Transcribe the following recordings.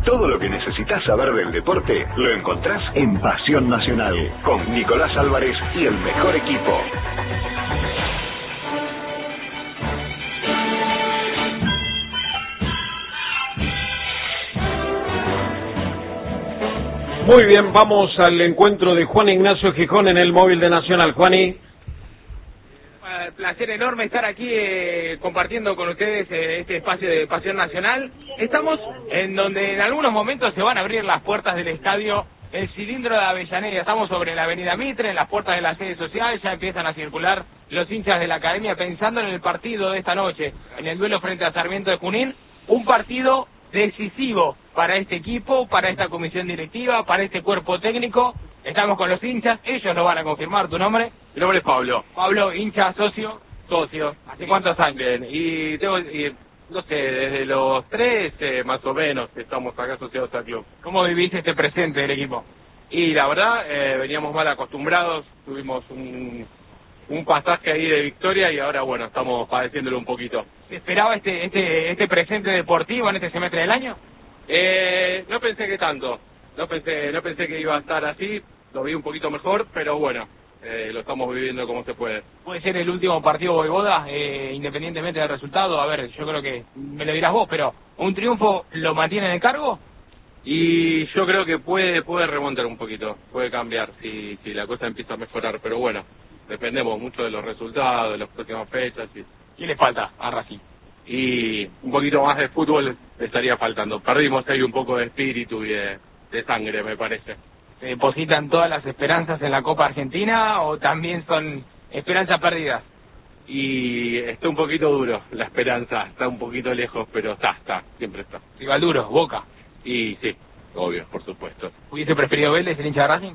Todo lo que necesitas saber del deporte lo encontrás en Pasión Nacional, con Nicolás Álvarez y el mejor equipo. Muy bien, vamos al encuentro de Juan Ignacio Gijón en el móvil de Nacional. Juani. Placer enorme estar aquí compartiendo con ustedes este espacio de Pasión Nacional. Estamos en donde en algunos momentos se van a abrir las puertas del estadio El Cilindro de Avellaneda. Estamos sobre la avenida Mitre, en las puertas de la sede social. Ya empiezan a circular los hinchas de la academia pensando en el partido de esta noche, en el duelo frente a Sarmiento de Junín. Un partido decisivo para este equipo, para esta comisión directiva, para este cuerpo técnico. Estamos con los hinchas, ellos lo van a confirmar. ¿Tu nombre? Mi nombre es Pablo. Pablo, hincha, socio. Socio. ¿Hace cuántos años? Bien, no sé, desde los 13 más o menos estamos acá asociados al club. ¿Cómo vivís este presente del equipo? Y la verdad, veníamos mal acostumbrados, tuvimos un pasaje ahí de victoria y ahora, bueno, estamos padeciéndolo un poquito. ¿Se esperaba este presente deportivo en este semestre del año? No pensé que tanto, no pensé que iba a estar así, lo vi un poquito mejor, pero bueno, lo estamos viviendo como se puede. Puede ser el último partido Voivoda, independientemente del resultado. A ver, yo creo que me lo dirás vos, pero ¿un triunfo lo mantiene en el cargo? Y yo creo que puede remontar un poquito, puede cambiar si la cosa empieza a mejorar, pero bueno, dependemos mucho de los resultados, de las próximas fechas. ¿Qué le falta a Racing? Y un poquito más de fútbol le estaría faltando. Perdimos ahí un poco de espíritu y de sangre, me parece. ¿Se depositan todas las esperanzas en la Copa Argentina o también son esperanzas perdidas? Y está un poquito duro la esperanza, está un poquito lejos, pero está, siempre está. Rival duro, Boca. Y sí, obvio, por supuesto. ¿Hubiese preferido Vélez, el hincha de Racing?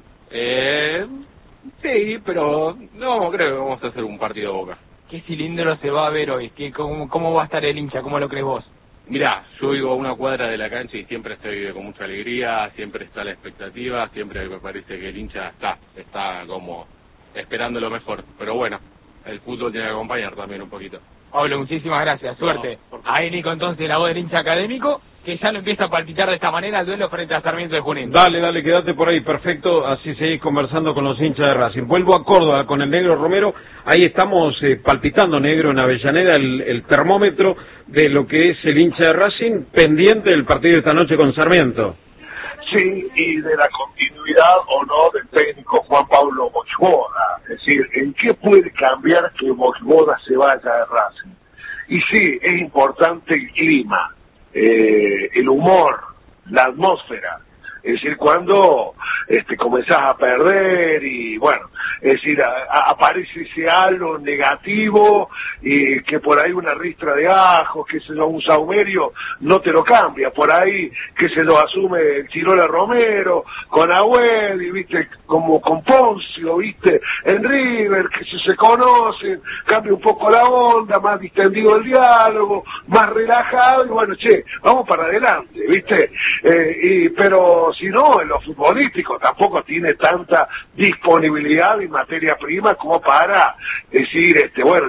Sí, pero no creo que vamos a hacer un partido Boca. ¿Qué cilindro se va a ver hoy? ¿Cómo va a estar el hincha? ¿Cómo lo crees vos? Mirá, yo vivo a una cuadra de la cancha y siempre se vive con mucha alegría, siempre está la expectativa, siempre me parece que el hincha está como esperando lo mejor. Pero bueno, el fútbol tiene que acompañar también un poquito. Pablo, muchísimas gracias, suerte. No, ahí Nico, entonces la voz del hincha académico, que ya lo empieza a palpitar de esta manera el duelo frente a Sarmiento de Junín. Dale, quédate por ahí, perfecto, así seguís conversando con los hinchas de Racing. Vuelvo a Córdoba con el Negro Romero, ahí estamos palpitando, Negro, en Avellaneda, el termómetro de lo que es el hincha de Racing, pendiente del partido de esta noche con Sarmiento. Sí, y de la continuidad o no del técnico Juan Pablo Bochvoda, es decir, ¿en qué puede cambiar que Bochvoda se vaya de Racing? Y sí, es importante el clima, el humor, la atmósfera, es decir, cuando comenzás a perder y bueno, es decir, aparece ese halo negativo y que por ahí una ristra de ajos, que se lo un saumerio, no te lo cambia, por ahí que se lo asume el Chirola Romero, con Agüed, y viste, como con Poncio, viste, en River, que si se conocen, cambia un poco la onda, más distendido el diálogo, más relajado, y bueno, vamos para adelante, viste, pero si no, en lo futbolístico tampoco tiene tanta disponibilidad y materia prima como para decir, bueno,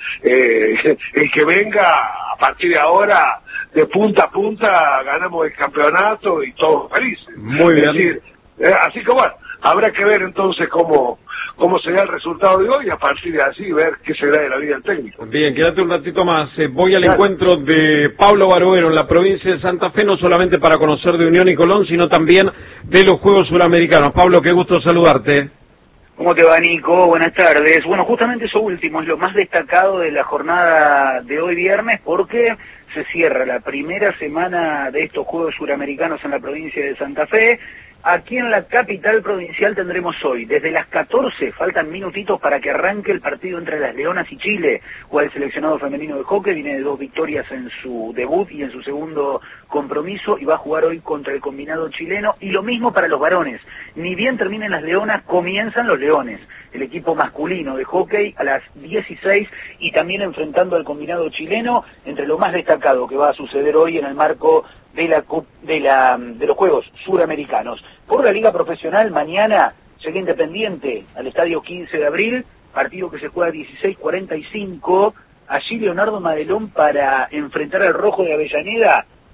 el que venga a partir de ahora, de punta a punta, ganamos el campeonato y todos felices. Muy bien. Es decir, así que bueno, habrá que ver entonces cómo será el resultado de hoy y a partir de así ver qué será de la vida del técnico. Bien, quédate un ratito más. Voy al encuentro de Pablo Barovero en la provincia de Santa Fe, no solamente para conocer de Unión y Colón, sino también de los Juegos Suramericanos. Pablo, qué gusto saludarte. ¿Cómo te va, Nico? Buenas tardes. Bueno, justamente eso último es lo más destacado de la jornada de hoy viernes porque se cierra la primera semana de estos Juegos Suramericanos en la provincia de Santa Fe. Aquí en la capital provincial tendremos hoy, desde las 14, faltan minutitos para que arranque el partido entre las Leonas y Chile. Juega el seleccionado femenino de hockey, viene de 2 victorias en su debut y en su segundo compromiso y va a jugar hoy contra el combinado chileno. Y lo mismo para los varones, ni bien terminen las Leonas, comienzan los Leones. El equipo masculino de hockey a las 16 y también enfrentando al combinado chileno, entre lo más destacado que va a suceder hoy en el marco de los Juegos Suramericanos. Por la Liga Profesional, mañana llega Independiente al Estadio 15 de Abril, partido que se juega a 16:45. Allí Leonardo Madelón para enfrentar al Rojo de Avellaneda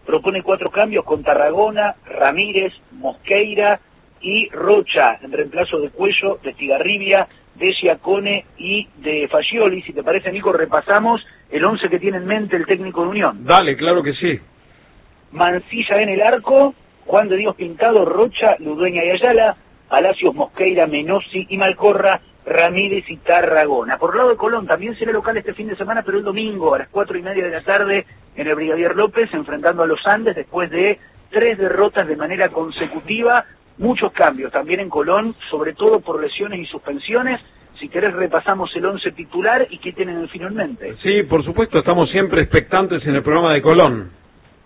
propone 4 cambios con Tarragona, Ramírez, Mosqueira y Rocha, en reemplazo de Cuello, de Estigarribia, de Giacone y de Fagioli. Si te parece, Nico, repasamos el 11 que tiene en mente el técnico de Unión. Dale, claro que sí. Mancilla en el arco, Juan de Dios Pintado, Rocha, Ludueña y Ayala, Palacios, Mosqueira, Menossi y Malcorra, Ramírez y Tarragona. Por el lado de Colón, también será local este fin de semana, pero el domingo a las 4:30 de la tarde en el Brigadier López, enfrentando a los Andes después de 3 derrotas de manera consecutiva. Muchos cambios también en Colón, sobre todo por lesiones y suspensiones. Si querés repasamos el 11 titular y qué tienen finalmente. Sí, por supuesto, estamos siempre expectantes en el programa de Colón.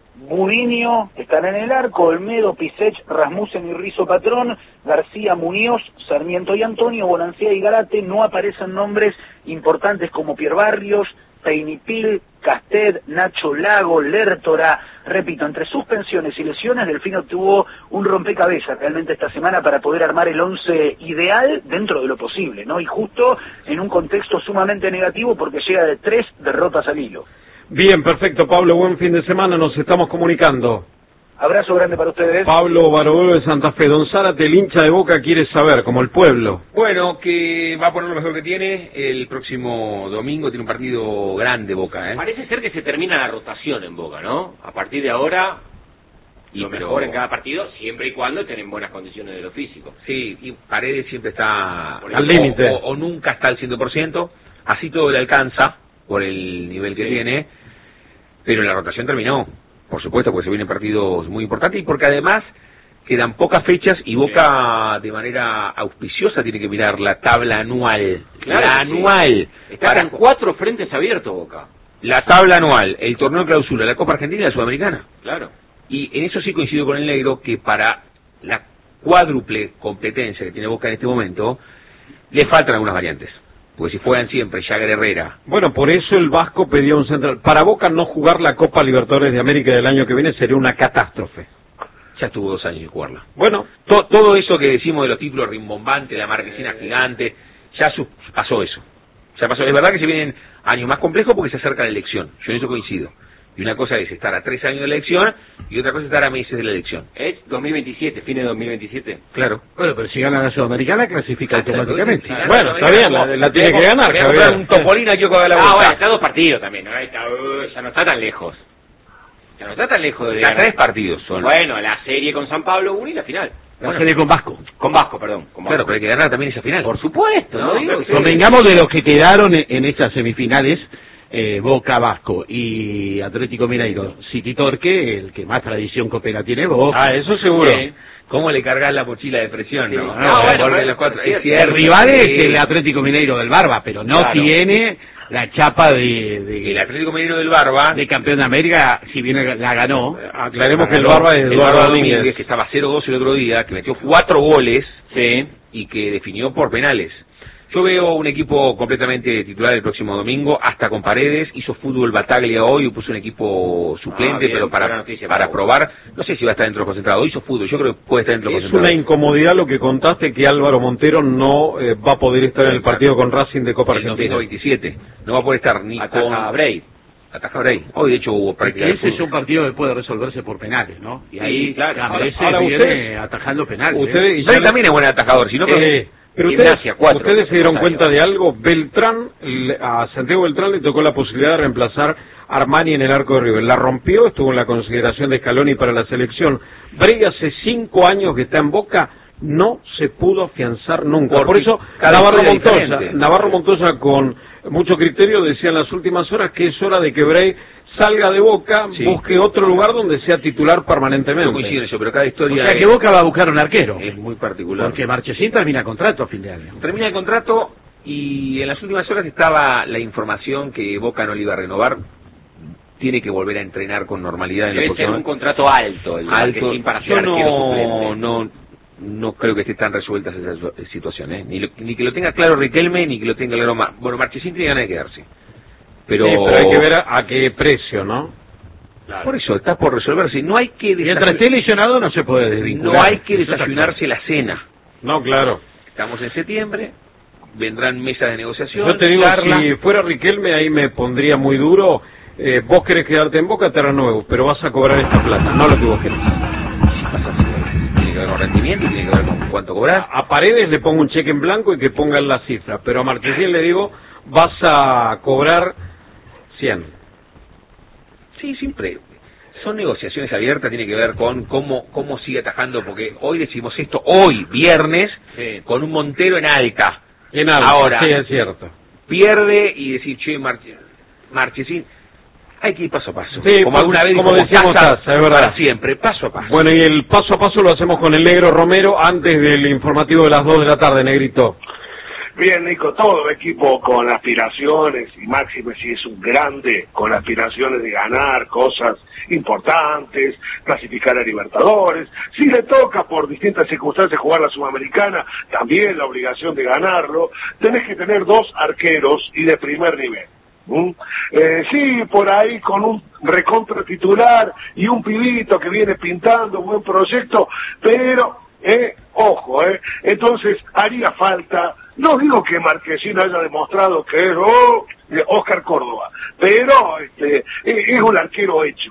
Mourinho estará en el arco, Olmedo, Pisech, Rasmussen y Rizzo Patrón, García, Muñoz, Sarmiento y Antonio, Bonancea y Garate. No aparecen nombres importantes como Pierre Barrios, Peinipil, Casted, Nacho Lago, Lertora. Repito, entre suspensiones y lesiones, Delfino tuvo un rompecabezas realmente esta semana para poder armar el 11 ideal dentro de lo posible, ¿no? Y justo en un contexto sumamente negativo porque llega de 3 derrotas al hilo. Bien, perfecto, Pablo, buen fin de semana, nos estamos comunicando. Abrazo grande para ustedes. Pablo Barovero de Santa Fe. Don Zárate, el hincha de Boca quiere saber, como el pueblo. Bueno, que va a poner lo mejor que tiene. El próximo domingo tiene un partido grande Boca, ¿eh? Parece ser que se termina la rotación en Boca, ¿no? A partir de ahora, lo mejor en cada partido, siempre y cuando estén en buenas condiciones de lo físico. Sí, y Paredes siempre está al límite. O nunca está al 100%. Así todo le alcanza por el nivel que tiene. Pero la rotación terminó. Por supuesto, porque se vienen partidos muy importantes y porque además quedan pocas fechas y Boca de manera auspiciosa tiene que mirar la tabla anual. Claro, la anual. Está en 4 frentes abiertos Boca. La tabla anual, el torneo de clausura, la Copa Argentina y la Sudamericana. Claro. Y en eso sí coincido con el negro que para la cuádruple competencia que tiene Boca en este momento, le faltan algunas variantes. Porque si juegan siempre Jagger Herrera. Bueno, por eso el Vasco pedía un central. Para Boca no jugar la Copa Libertadores de América del año que viene sería una catástrofe. Ya estuvo 2 años sin jugarla. Bueno, todo eso que decimos de los títulos rimbombantes, la marquesina gigante, ya pasó eso. Ya pasó. Es verdad que se vienen años más complejos porque se acerca la elección. Yo en eso coincido. Y una cosa es estar a 3 años de la elección y otra cosa es estar a meses de la elección. Es 2027, fines de 2027. Claro. Bueno, pero si gana la Sudamericana, clasifica automáticamente. Bueno, está bien, la tiene que ganar. Javier. Un Topolino aquí que haga la Ah, vuelta. bueno, está 2 partidos también, ¿no? Ya no está tan lejos. Ya no está tan lejos de Está ganar. 3 partidos son. Bueno, la serie con San Pablo 1 y la final. La serie con Vasco. Con Vasco, perdón. Con Vasco. Claro, pero hay que ganar también esa final. Por supuesto, ¿no? Digo, sí. Convengamos de los que quedaron en estas semifinales, Boca, Vasco y Atlético Mineiro, City Torque, el que más tradición copera tiene Boca. Ah, eso seguro. ¿Cómo le cargas la mochila de presión, Sí. no? No, bueno, Volver los 4. Es El cierto. rival es el Atlético Mineiro del Barba, pero no Claro. tiene la chapa El Atlético Mineiro del Barba. de campeón de América, si bien la ganó. Aclaremos que el Barba es Eduardo Domínguez. Que estaba 0-2 el otro día, que metió 4 goles Sí. y que definió por penales. Yo veo un equipo completamente titular el próximo domingo, hasta con Paredes. Hizo fútbol Bataglia hoy, puso un equipo suplente, bien, pero buena para noticia para para probar. No sé si va a estar dentro de los concentrados. Hizo fútbol, yo creo que puede estar dentro de los Es concentrados. una incomodidad lo que contaste, que Álvaro Montero no va a poder estar en el partido con Racing de Copa El Argentina. domingo 27. No va a poder estar ni Ataja con a Bray. Ataja Bray. Hoy de hecho hubo práctica de Ese es fútbol. un partido que puede resolverse por penales, ¿no? Y Sí, ahí claro. a veces Ahora viene ustedes- atajando penales. Ustedes, y ya Bray le- también es buen atajador, si no pero Gimnasia, 4. ustedes se dieron Rosario. cuenta de algo. Beltrán, a Santiago Beltrán le tocó la posibilidad de reemplazar a Armani en el arco de River. La rompió, estuvo en la consideración de Scaloni para la selección. Bray hace 5 años que está en Boca, no se pudo afianzar nunca. Porque Por eso cada historia es diferente. Navarro Montoya con mucho criterio decía en las últimas horas que es hora de que Bray salga de Boca, Sí. busque otro lugar donde sea titular No permanentemente. coincido en eso, pero cada O historia sea que Boca va a buscar un arquero. es muy particular. Porque Marchesín termina contrato a fin de año. Termina el contrato y en las últimas horas estaba la información que Boca no le iba a renovar. Tiene que volver a entrenar con normalidad en la Debe ser posición. un contrato alto, el Marquesín para Yo ser arquero suplente. no creo que esté tan resuelta esa situación, ¿eh? Ni que lo tenga claro Riquelme, ni que lo tenga claro Bueno, Marchesín tiene ganas de quedarse. Pero, Sí, pero hay que ver a qué precio, ¿no? por eso está por resolverse. No hay que Mientras esté lesionado no se puede no desvincular. hay que desayunarse la cena. No, claro. Estamos en septiembre, vendrán mesas de negociación. Yo te digo, charla. si fuera Riquelme, ahí me pondría muy duro vos querés quedarte en Boca, te renuevo, pero vas a cobrar esta plata, no lo que vos querés. Tiene que ver con rendimiento y tiene que ver con cuánto cobrar. A Paredes le pongo un cheque en blanco y que pongan la cifra, pero a Marchesín le digo, vas a cobrar 100. Sí, siempre. Son negociaciones abiertas, tiene que ver con cómo sigue atajando, porque hoy decimos esto, hoy, viernes, con un Montero en alta. En alta, ahora, sí, es cierto. Pierde y decir, che, Marchesín, hay que ir paso a paso. Sí, como alguna vez, como decíamos, es verdad. Para siempre, paso a paso. Bueno, y el paso a paso lo hacemos con el Negro Romero antes del informativo de las 2 de la tarde, Negrito. Bien, Nico, todo equipo con aspiraciones, y Máxime si es un grande, con aspiraciones de ganar cosas importantes, clasificar a Libertadores. Si le toca por distintas circunstancias jugar la Sudamericana, también la obligación de ganarlo. Tenés que tener 2 arqueros y de primer nivel. Sí, por ahí con un recontra titular y un pibito que viene pintando un buen proyecto, pero ojo, entonces haría falta, no digo que Marchesín haya demostrado que es Oscar Córdoba, pero es un arquero hecho.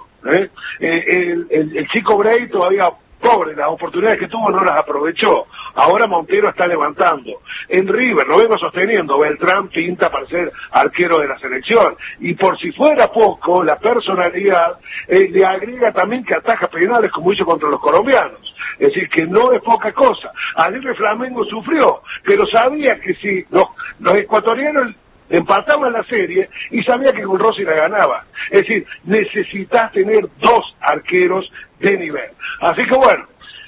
El chico Bray todavía, pobre, las oportunidades que tuvo no las aprovechó. Ahora Montero está levantando. En River, lo vengo sosteniendo, Beltrán pinta para ser arquero de la selección. Y por si fuera poco, la personalidad le agrega también que ataja penales como hizo contra los colombianos. Es decir, que no es poca cosa. Alegre Flamengo sufrió, pero sabía que si los ecuatorianos empataban la serie y sabía que con Rossi la ganaba. Es decir, necesitas tener 2 arqueros de nivel. Así que bueno,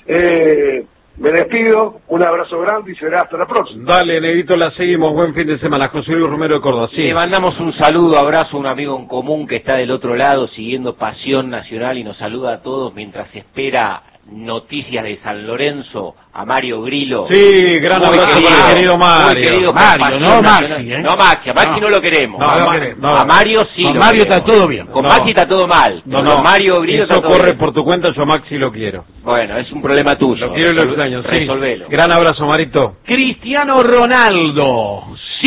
me despido, un abrazo grande y será hasta la próxima. Dale, Negrito, la seguimos. Buen fin de semana. José Luis Romero de Córdoba. Sí. Le mandamos un saludo, abrazo a un amigo en común que está del otro lado siguiendo Pasión Nacional y nos saluda a todos mientras espera noticias de San Lorenzo, a Mario Grillo. Sí, gran abrazo para el querido Mario. Muy querido Mario, no Maxi, No Maxi, a Maxi no lo queremos. A Mario sí. Con lo Mario queremos. está todo bien. Con Maxi está todo mal. Con Mario Grillo eso está todo corre bien. por tu cuenta, yo a Maxi lo quiero. Bueno, es un problema tuyo. Lo quiero y lo extraño, sí. Resolvelo. Gran abrazo, Marito. Cristiano Ronaldo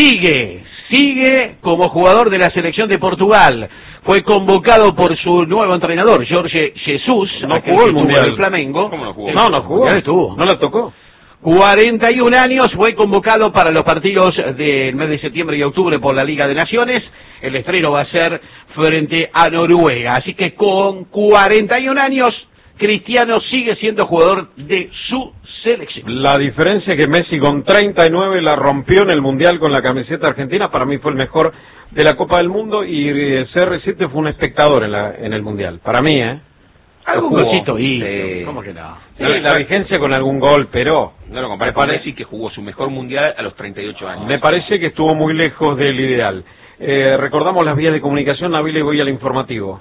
sigue como jugador de la selección de Portugal. Fue convocado por su nuevo entrenador, Jorge Jesus. No jugó el Mundial. El Flamengo. ¿Cómo no jugó? No jugó. Ya estuvo. No la tocó. 41 años, fue convocado para los partidos del mes de septiembre y octubre por la Liga de Naciones. El estreno va a ser frente a Noruega. Así que con 41 años, Cristiano sigue siendo jugador de su selección. La diferencia es que Messi con 39 la rompió en el Mundial con la camiseta argentina. Para mí fue el mejor de la Copa del Mundo y CR7 fue un espectador en el Mundial. Para mí, Algún jugó. golcito y Sí. ¿cómo que no? Sí, la vigencia con algún gol, pero No lo compares con Messi, que jugó su mejor mundial a los 38 años. me parece que estuvo muy lejos del ideal. Recordamos las vías de comunicación, Nabil, y voy al informativo.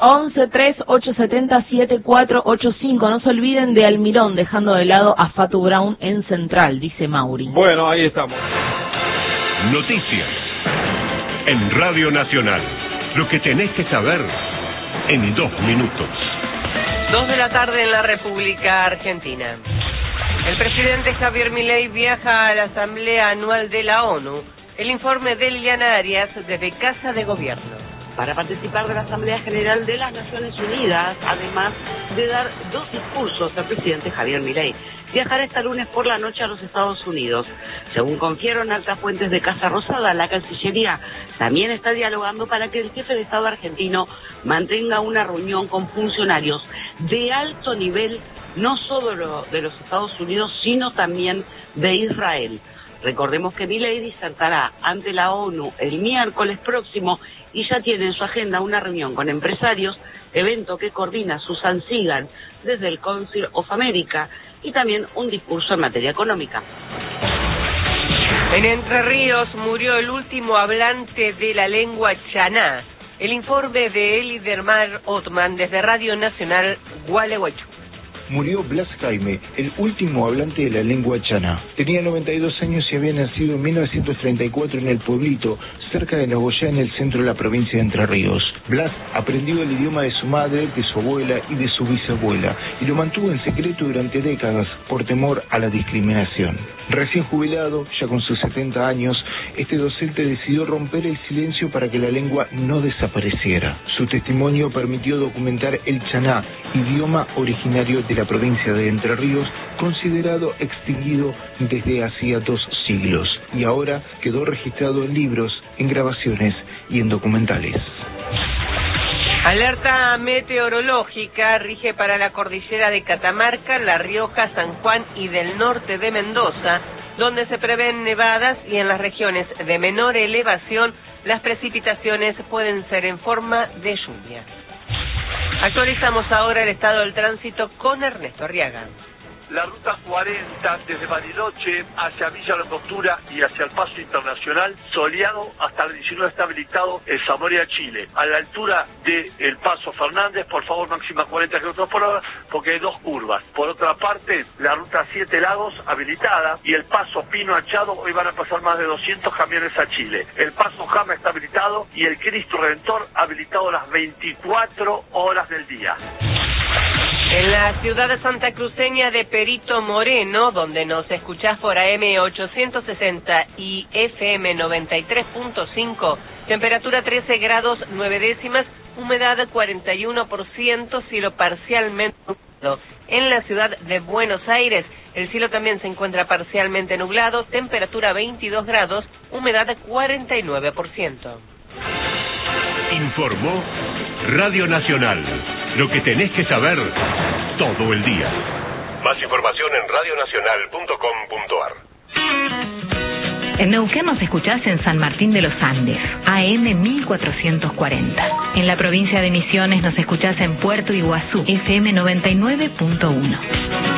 11-3-870-7485. No se olviden de Almirón, dejando de lado a Fatu Brown en Central, dice Mauri. Bueno, ahí estamos. Noticias en Radio Nacional. Lo que tenés que saber en 2 minutos. 2 de la tarde en la República Argentina. El presidente Javier Milei viaja a la Asamblea Anual de la ONU. El informe de Liliana Arias desde Casa de Gobierno. Para participar de la Asamblea General de las Naciones Unidas, además de dar 2 discursos al presidente Javier Milei. Viajará este lunes por la noche a los Estados Unidos. Según confiaron altas fuentes de Casa Rosada, la Cancillería también está dialogando para que el jefe de Estado argentino mantenga una reunión con funcionarios de alto nivel, no solo de los Estados Unidos, sino también de Israel. Recordemos que Milei disertará ante la ONU el miércoles próximo y ya tiene en su agenda una reunión con empresarios, evento que coordina Susan Sigan desde el Council of America, y también un discurso en materia económica. En Entre Ríos murió el último hablante de la lengua chaná. El informe de Eli Dermar Otman desde Radio Nacional Gualeguaychú. murió Blas Jaime, el último hablante de la lengua chaná. Tenía 92 años y había nacido en 1934 en el pueblito, cerca de Nogoyá, en el centro de la provincia de Entre Ríos. Blas aprendió el idioma de su madre, de su abuela y de su bisabuela, y lo mantuvo en secreto durante décadas por temor a la discriminación. Recién jubilado, ya con sus 70 años, este docente decidió romper el silencio para que la lengua no desapareciera. Su testimonio permitió documentar el chaná, idioma originario de la provincia de Entre Ríos, considerado extinguido desde hacía 2 siglos, y ahora quedó registrado en libros, en grabaciones y en documentales. Alerta meteorológica rige para la cordillera de Catamarca, La Rioja, San Juan y del norte de Mendoza, donde se prevén nevadas, y en las regiones de menor elevación las precipitaciones pueden ser en forma de lluvia. Actualizamos ahora el estado del tránsito con Ernesto Arriaga. La ruta 40 desde Bariloche hacia Villa Langostura y hacia el Paso Internacional, soleado hasta el 19 está habilitado en Zamora, Chile. A la altura del Paso Fernández, por favor, máxima 40 km por hora, porque hay 2 curvas. Por otra parte, la ruta 7 Lagos habilitada y el Paso Pino Achado, hoy van a pasar más de 200 camiones a Chile. El Paso Jama está habilitado y el Cristo Redentor habilitado las 24 horas del día. En la ciudad de Santa Cruceña de Perito Moreno, donde nos escuchás por AM 860 y FM 93.5, temperatura 13 grados 9 décimas, humedad 41%, cielo parcialmente nublado. En la ciudad de Buenos Aires, el cielo también se encuentra parcialmente nublado, temperatura 22 grados, humedad 49%. Informó Radio Nacional. Lo que tenés que saber todo el día. Más información en radionacional.com.ar. En Neuquén nos escuchás en San Martín de los Andes, AM 1440. En la provincia de Misiones nos escuchás en Puerto Iguazú, FM 99.1.